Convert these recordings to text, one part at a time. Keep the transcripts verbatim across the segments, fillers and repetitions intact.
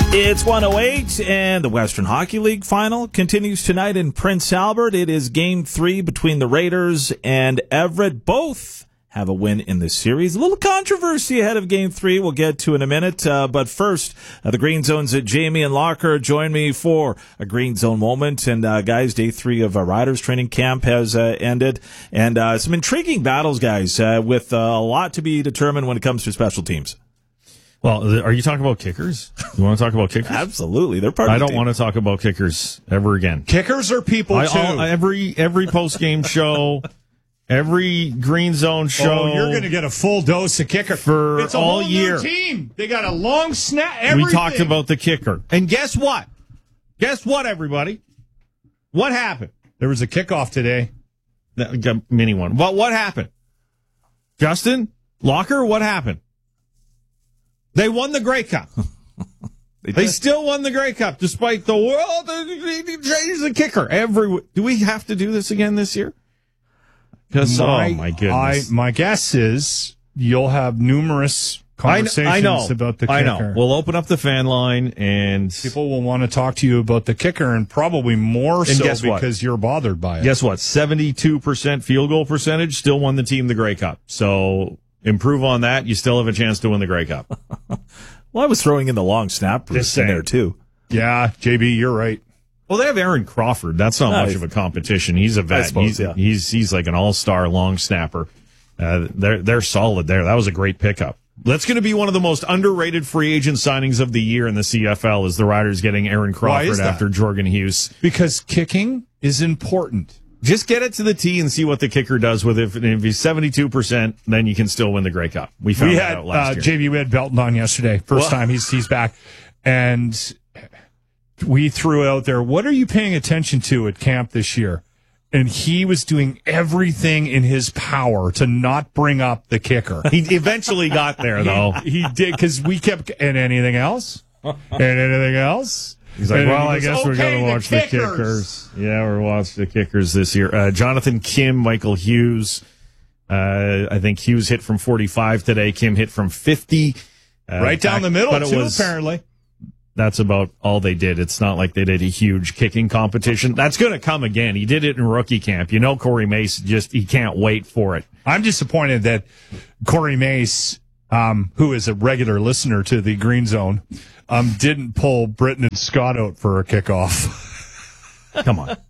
It's one oh eight, and the Western Hockey League final continues tonight in Prince Albert. It is game three between the Raiders and Everett. Both have a win in this series. A little controversy ahead of game three we'll get to in a minute. Uh, but first, uh, the Green Zone's at Jamie and Locker join me for a Green Zone moment. And uh, guys, day three of uh, Riders training camp has uh, ended. And uh, some intriguing battles, guys, uh, with uh, a lot to be determined when it comes to special teams. Well, are you talking about kickers? You want to talk about kickers? Absolutely. They're part of I the don't team. want to talk about kickers ever again. Kickers are people, I, too. all, every every post-game show, every Green Zone show. Oh, you're going to get a full dose of kicker. For it's a all whole year. New team. They got a long snap. Everything. We talked about the kicker. And guess what? Guess what, everybody? What happened? There was a kickoff today. That mini one. What, what happened? Justin? Locker? What happened? They won the Grey Cup. they, they still won the Grey Cup, despite the world. They changed the kicker. Every do we have to do this again this year? Because oh my goodness, I, my guess is you'll have numerous conversations I, I know, about the kicker. I know. We'll open up the fan line, and people will want to talk to you about the kicker, and probably more and so guess because what? You're bothered by it. Guess what? Seventy-two percent field goal percentage, still won the team the Grey Cup. So. Improve on that, you still have a chance to win the Grey Cup. Well, I was throwing in the long snap in there, too. Yeah, J B, you're right. Well, they have Aaron Crawford. That's not no, much of a competition. He's a vet. Suppose, he's, yeah. he's he's like an all-star long snapper. Uh, they're they're solid there. That was a great pickup. That's going to be one of the most underrated free agent signings of the year in the C F L is the Riders getting Aaron Crawford after Jorgen Hughes. Because kicking is important. Just get it to the tee and see what the kicker does with it. And if he's seventy-two percent, then you can still win the Grey Cup. We found we that had, out last uh, year. J B, we had Belton on yesterday. First Well, time he's he's back. And we threw out there, what are you paying attention to at camp this year? And he was doing everything in his power to not bring up the kicker. He eventually got there, though. He, he did, because we kept, and anything else? And anything else? He's like, and well, he I goes, guess we're okay, going to watch the the kickers. kickers. Yeah, we're watching the kickers this year. Uh, Jonathan Kim, Michael Hughes. Uh, I think Hughes hit from forty-five today. Kim hit from fifty. Uh, Right down back, the middle, but it too, was, apparently. That's about all they did. It's not like they did a huge kicking competition. That's going to come again. He did it in rookie camp. You know, Corey Mace just, he can't wait for it. I'm disappointed that Corey Mace, um, who is a regular listener to the Green Zone, um, didn't pull Britton and Scott out for a kickoff. Come on.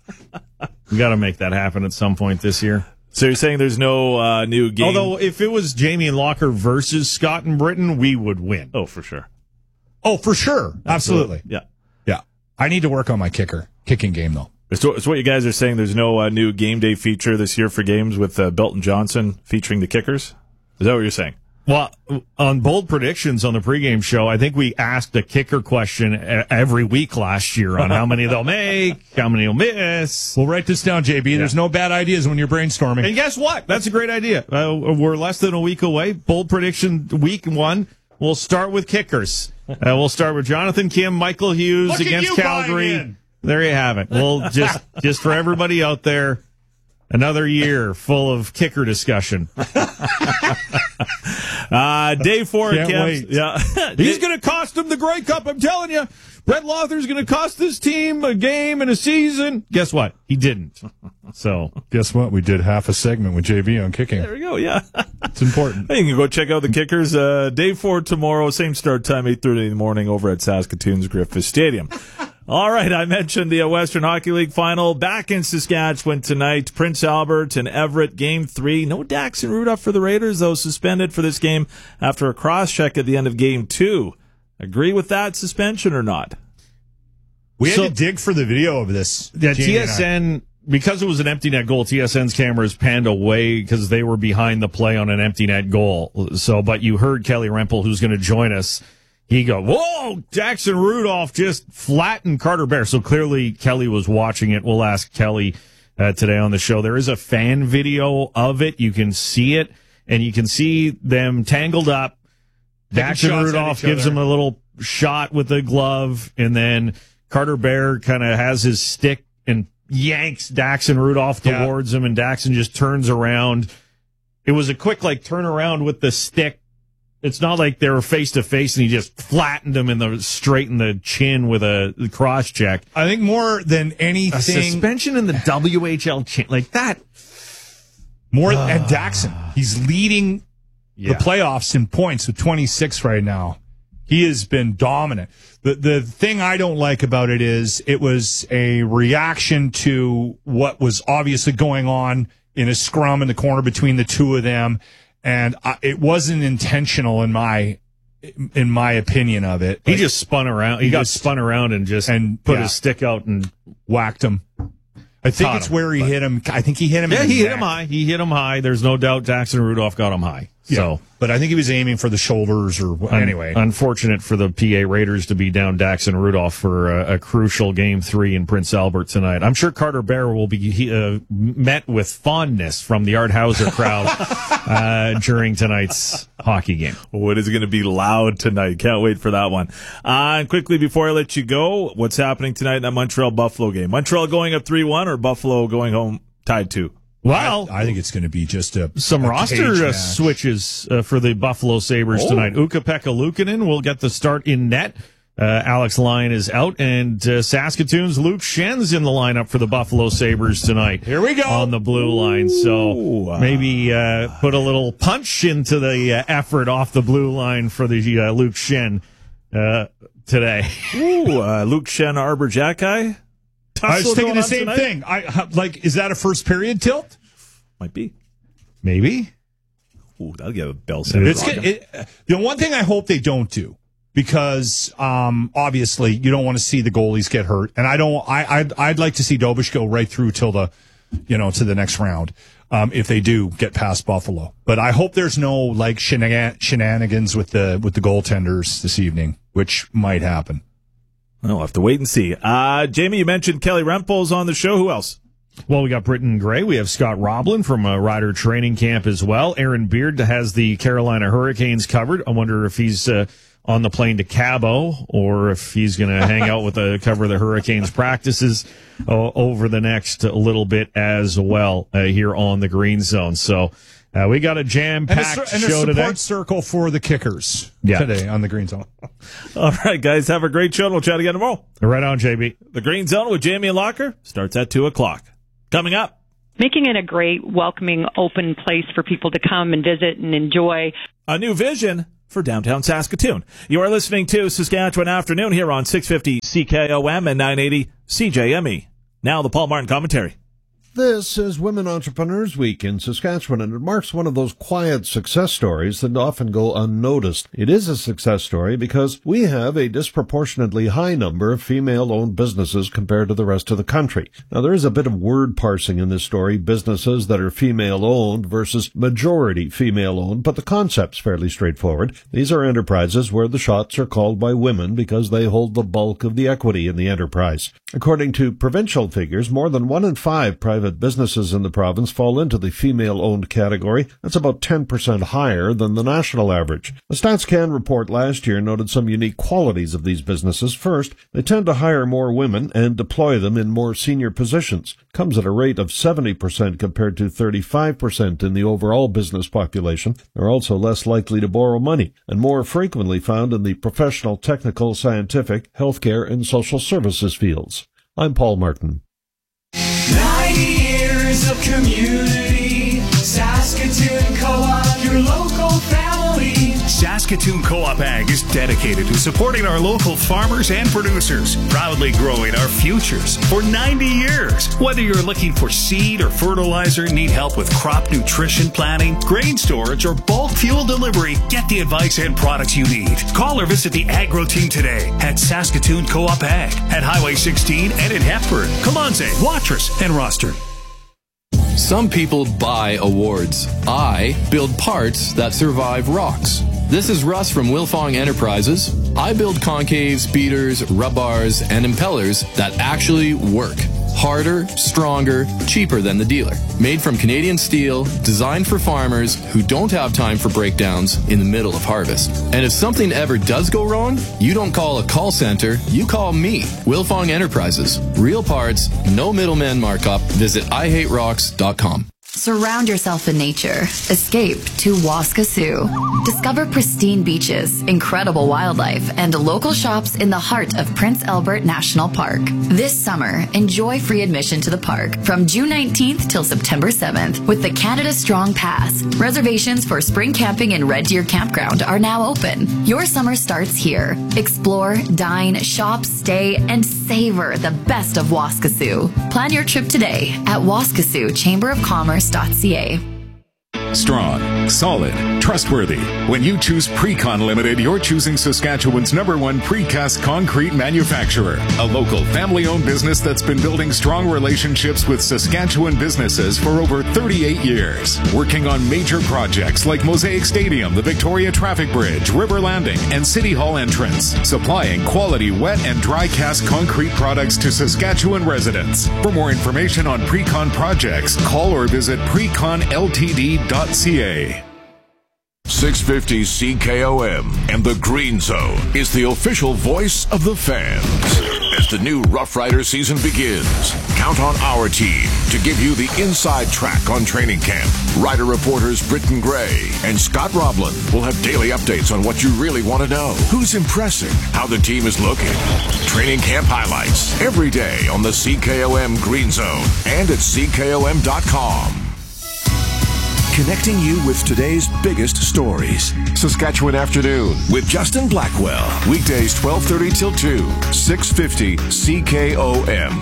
We got to make that happen at some point this year. So you're saying there's no uh, new game? Although, if it was Jamie and Locker versus Scott and Britton, we would win. Oh, for sure. Oh, for sure. Absolutely. Absolutely. Yeah. Yeah. I need to work on my kicker, kicking game, though. So, so what you guys are saying, there's no uh, new game day feature this year for games with uh, Belton Johnson featuring the kickers? Is that what you're saying? Well, on Bold Predictions on the pregame show, I think we asked a kicker question every week last year on how many they'll make, how many they'll miss. We'll write this down, J B. There's no bad ideas when you're brainstorming. And guess what? That's a great idea. Uh, we're less than a week away. Bold Prediction week one. We'll start with kickers. Uh, we'll start with Jonathan Kim, Michael Hughes Look at against you Calgary. buying in. There you have it. Well, just just for everybody out there, another year full of kicker discussion. Uh, day four Can't camps. wait. Yeah. He's going to cost them the Grey Cup. I'm telling you. Brett Lawther's going to cost this team a game and a season. Guess what? He didn't. So Guess what? We did half a segment with J B on kicking. There we go. Yeah. It's important. Hey, you can go check out the kickers. Uh, day four tomorrow, same start time, eight thirty in the morning over at Saskatoon's Griffith Stadium. All right, I mentioned the uh, Western Hockey League final back in Saskatchewan tonight. Prince Albert and Everett, game three. No Daxon Rudolph for the Raiders, though, suspended for this game after a cross-check at the end of game two. Agree with that suspension or not? We had So- to dig for the video of this. yeah, Jamie T and I. S N, because it was an empty net goal, T S N's cameras panned away because they were behind the play on an empty net goal. So, but you heard Kelly Rempel, who's going to join us. He go, whoa, Jackson Rudolph just flattened Carter Bear. So clearly Kelly was watching it. We'll ask Kelly uh, today on the show. There is a fan video of it. You can see it, and you can see them tangled up. Jackson shots at Rudolph each gives other. him a little shot with the glove, and then Carter Bear kind of has his stick and yanks Daxon Rudolph Yeah. towards him, and Daxon just turns around. It was a quick, like, turn around with the stick It's not like they were face to face and he just flattened him in the straight in the chin with a cross check. I think more than anything, a suspension in the W H L chin like that. More and Daxon, he's leading yeah. the playoffs in points with twenty-six right now. He has been dominant. The the thing I don't like about it is it was a reaction to what was obviously going on in a scrum in the corner between the two of them. And I, it wasn't intentional in my in my opinion of it. He like, just spun around. He, he got just, spun around and just and put yeah, his stick out and whacked him. I think it's him, wit he hit him. I think he hit him. Yeah, in he hit neck. him high. He hit him high. There's no doubt Jackson Rudolph got him high. Yeah, so, but I think he was aiming for the shoulders or un- anyway. Unfortunate for the P A Raiders to be down Daxon Rudolph for a, a crucial game three in Prince Albert tonight. I'm sure Carter Bear will be uh, met with fondness from the Art Hauser crowd uh, during tonight's hockey game. Oh, it is going to be loud tonight. Can't wait for that one. Uh, and quickly before I let you go, what's happening tonight in that Montreal Buffalo game? Montreal going up three one or Buffalo going home tied two? Well, I, I think it's going to be just a some a roster uh, switches uh, for the Buffalo Sabres oh. tonight. Ukko-Pekka Luukkonen will get the start in net. Uh, Alex Lyon is out, and uh, Saskatoon's Luke Schen's in the lineup for the Buffalo Sabres tonight. Here we go on the blue line. So Ooh, uh, maybe uh, put a little punch into the uh, effort off the blue line for the uh, Luke Schenn uh, today. Ooh, uh, Luke Schenn, Arbor Jacki. I was thinking the same tonight? thing. I like. Is that a first period tilt? Might be. Maybe. Ooh, that'll get a bell. It's good. It, the one thing I hope they don't do, because um, obviously you don't want to see the goalies get hurt, and I don't. I I'd, I'd like to see Dobish go right through till the, you know, to the next round. Um, if they do get past Buffalo, but I hope there's no like shenan- shenanigans with the with the goaltenders this evening, which might happen. We'll have to wait and see. Uh, Jamie, you mentioned Kelly Rempel's on the show. Who else? Well, we got Britton Gray. We have Scott Roblin from a Rider training camp as well. Aaron Beard has the Carolina Hurricanes covered. I wonder if he's uh, on the plane to Cabo or if he's going to hang out with the cover of the Hurricanes practices uh, over the next little bit as well uh, here on the Green Zone. So uh, we got a jam-packed and a, and a show support today. circle for the kickers yeah. today on the Green Zone. All right, guys, have a great show, and we'll chat again tomorrow. Right on, J B. The Green Zone with Jamie and Locker starts at two o'clock. Coming up. Making it a great, welcoming, open place for people to come and visit and enjoy. A new vision for downtown Saskatoon. You are listening to Saskatchewan Afternoon here on six fifty C K O M and nine eighty C J M E. Now the Paul Martin commentary. This is Women Entrepreneurs Week in Saskatchewan, and it marks one of those quiet success stories that often go unnoticed. It is a success story because we have a disproportionately high number of female-owned businesses compared to the rest of the country. Now, there is a bit of word parsing in this story, businesses that are female-owned versus majority female-owned, but the concept's fairly straightforward. These are enterprises where the shots are called by women because they hold the bulk of the equity in the enterprise. According to provincial figures, more than one in five private businesses in the province fall into the female-owned category. That's about ten percent higher than the national average. A StatsCan report last year noted some unique qualities of these businesses. First, they tend to hire more women and deploy them in more senior positions. It comes at a rate of seventy percent compared to thirty-five percent in the overall business population. They're also less likely to borrow money and more frequently found in the professional, technical, scientific, healthcare, and social services fields. I'm Paul Martin. ninety years of community, Saskatoon Co-op, your local family. Saskatoon Co-op Ag is dedicated to supporting our local farmers and producers, proudly growing our futures for ninety years. Whether you're looking for seed or fertilizer, need help with crop nutrition planning, grain storage, or bulk fuel delivery, get the advice and products you need. Call or visit the Agro team today at Saskatoon Co-op Ag at Highway sixteen and in Hepburn, Colonsay, Watrous, and Roster. Some people buy awards. I build parts that survive rocks. This is Russ from Wilfong Enterprises. I build concaves, beaters, rub bars, and impellers that actually work. Harder, stronger, cheaper than the dealer. Made from Canadian steel, designed for farmers who don't have time for breakdowns in the middle of harvest. And if something ever does go wrong, you don't call a call center, you call me. Wilfong Enterprises. Real parts, no middleman markup. Visit I hate rocks dot com. Surround yourself in nature. Escape to Waskesiu. Discover pristine beaches, incredible wildlife, and local shops in the heart of Prince Albert National Park. This summer, enjoy free admission to the park from June nineteenth till September seventh with the Canada Strong Pass. Reservations for spring camping in Red Deer Campground are now open. Your summer starts here. Explore, dine, shop, stay, and savor the best of Waskesiu. Plan your trip today at waskesiu chamber of commerce dot c a. Strong, solid, trustworthy. When you choose Precon Limited, you're choosing Saskatchewan's number one precast concrete manufacturer. A local family-owned business that's been building strong relationships with Saskatchewan businesses for over thirty-eight years. Working on major projects like Mosaic Stadium, the Victoria Traffic Bridge, River Landing, and City Hall entrance. Supplying quality wet and dry cast concrete products to Saskatchewan residents. For more information on Precon projects, call or visit precon l t d dot c a. six fifty C K O M and the Green Zone is the official voice of the fans. As the new Rough Rider season begins, count on our team to give you the inside track on training camp. Rider reporters Britton Gray and Scott Roblin will have daily updates on what you really want to know. Who's impressing, how the team is looking. Training camp highlights every day on the C K O M Green Zone and at c k o m dot com. Connecting you with today's biggest stories. Saskatchewan Afternoon with Justin Blackwell. Weekdays twelve thirty till two, six fifty C K O M.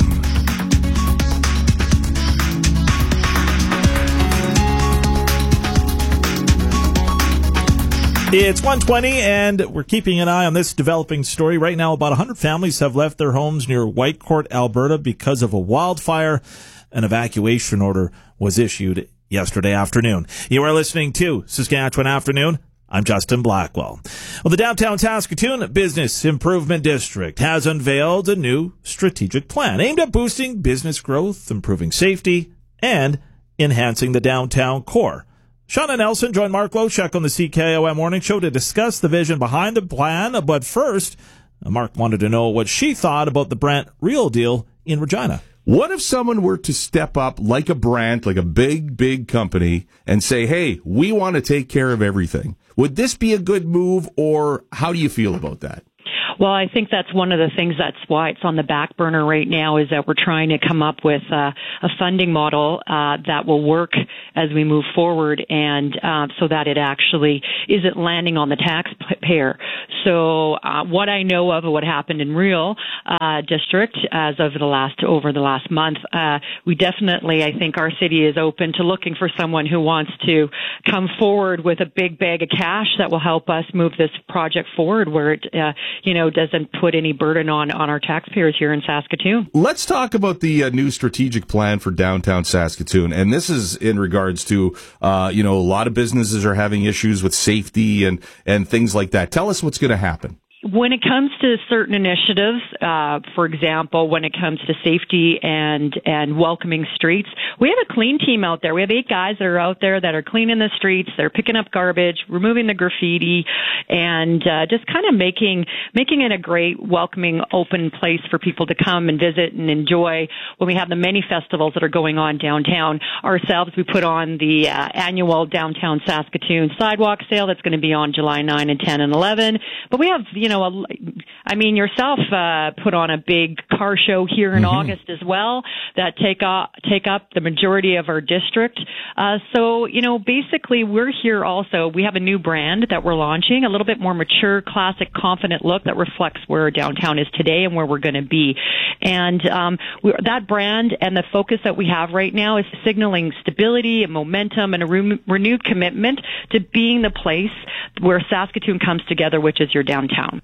It's one twenty, and we're keeping an eye on this developing story. Right now, about one hundred families have left their homes near Whitecourt, Alberta, because of a wildfire. An evacuation order was issued yesterday afternoon. You are listening to Saskatchewan Afternoon. I'm Justin Blackwell. Well, the downtown Saskatoon Business Improvement District has unveiled a new strategic plan aimed at boosting business growth, improving safety, and enhancing the downtown core. Shauna Nelson joined Mark Loshek on the C K O M Morning Show to discuss the vision behind the plan. But first, Mark wanted to know what she thought about the Brandt Real Deal in Regina. What if someone were to step up like a Brandt, like a big, big company, and say, hey, we want to take care of everything? Would this be a good move, or how do you feel about that? Well, I think that's one of the things that's why it's on the back burner right now, is that we're trying to come up with uh, a funding model uh, that will work as we move forward, and uh, so that it actually isn't landing on the taxpayer. So uh, what I know of what happened in Real uh, District as of the last over the last month, uh, we definitely, I think our city is open to looking for someone who wants to come forward with a big bag of cash that will help us move this project forward, where it, uh, you know, doesn't put any burden on, on our taxpayers here in Saskatoon. Let's talk about the uh, new strategic plan for downtown Saskatoon. And this is in regards to, uh, you know, a lot of businesses are having issues with safety and, and things like that. Tell us what's going to happen. When it comes to certain initiatives, uh, for example, when it comes to safety and, and welcoming streets, we have a clean team out there. We have eight guys that are out there that are cleaning the streets. They're picking up garbage, removing the graffiti, and uh, just kind of making making it a great, welcoming, open place for people to come and visit and enjoy. When we have the many festivals that are going on downtown ourselves, we put on the uh, annual Downtown Saskatoon Sidewalk Sale that's going to be on July ninth and tenth and eleventh. But we have, you know, a, I mean, yourself uh, put on a big car show here in mm-hmm. August as well that take, uh, take up the majority of our district. Uh, so, you know, basically we're here also. We have a new brand that we're launching, a little bit more mature, classic, confident look that reflects where downtown is today and where we're going to be. And um, we, that brand and the focus that we have right now is signaling stability and momentum and a re- renewed commitment to being the place where Saskatoon comes together, which is your downtown.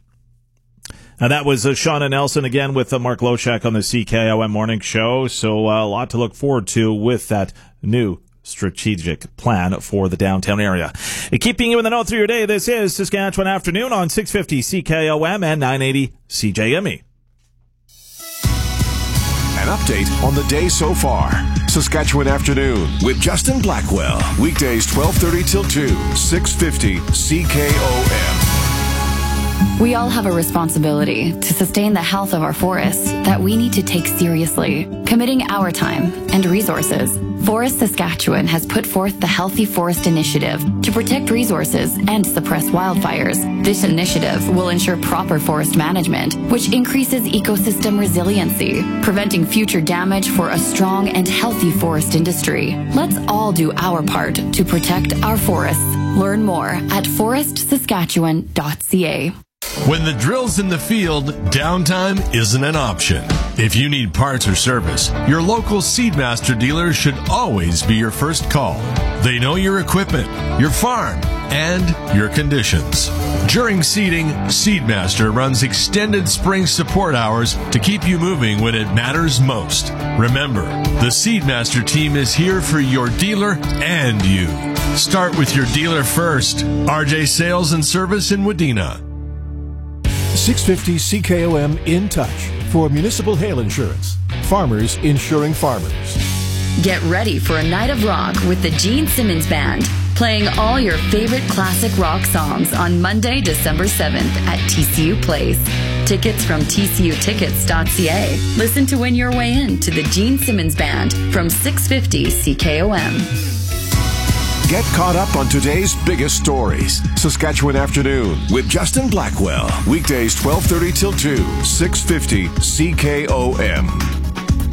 And that was uh, Shauna Nelson again with uh, Mark Loshek on the C K O M Morning Show. So uh, a lot to look forward to with that new strategic plan for the downtown area. And keeping you in the know through your day, this is Saskatchewan Afternoon on six fifty C K O M and nine eighty C J M E. An update on the day so far. Saskatchewan Afternoon with Justin Blackwell. Weekdays twelve thirty till two, six fifty C K O M. We all have a responsibility to sustain the health of our forests that we need to take seriously, committing our time and resources Forest Saskatchewan has put forth the Healthy Forest Initiative to protect resources and suppress wildfires. This initiative will ensure proper forest management, which increases ecosystem resiliency, preventing future damage for a strong and healthy forest industry. Let's all do our part to protect our forests. Learn more at forest saskatchewan dot c a. When the drill's in the field, downtime isn't an option. If you need parts or service, your local Seedmaster dealer should always be your first call. They know your equipment, your farm, and your conditions. During seeding, Seedmaster runs extended spring support hours to keep you moving when it matters most. Remember, the Seedmaster team is here for your dealer and you. Start with your dealer first. R J Sales and Service in Wadena. six fifty C K O M In Touch for municipal hail insurance. Farmers insuring farmers. Get ready for a night of rock with the Gene Simmons Band, playing all your favorite classic rock songs on Monday, December seventh at T C U Place. Tickets from T C U tickets dot c a. Listen to win your way in to the Gene Simmons Band from six fifty C K O M. Get caught up on today's biggest stories. Saskatchewan Afternoon with Justin Blackwell. Weekdays twelve thirty till two, six fifty C K O M.